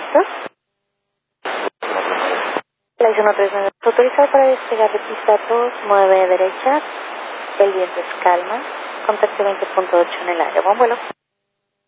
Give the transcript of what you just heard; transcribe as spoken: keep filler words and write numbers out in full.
Víctor. La I uno tres nueve. Autorizado para despegar de pista dos, nueve derecha. El viento es calma. Contacto veinte punto ocho en el área. Buen vuelo.